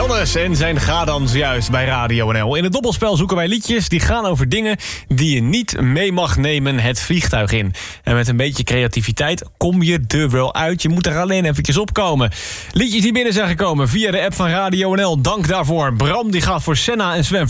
Jannes en zijn Ga dan juist bij Radio NL. In het dobbelspel zoeken wij liedjes die gaan over dingen die je niet mee mag nemen het vliegtuig in. En met een beetje creativiteit kom je er wel uit. Je moet er alleen eventjes opkomen. Liedjes die binnen zijn gekomen via de app van Radio NL. Dank daarvoor. Bram die gaat voor Senna en Sven